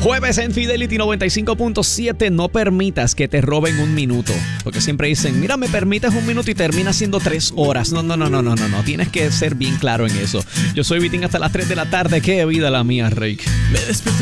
Jueves en Fidelity 95.7. No permitas que te roben un minuto. Porque siempre dicen, mira, me permites un minuto y termina siendo 3 horas. No. Tienes que ser bien claro en eso. Yo soy Vitín hasta las 3 de la tarde. Qué vida la mía, Rick. Me despierto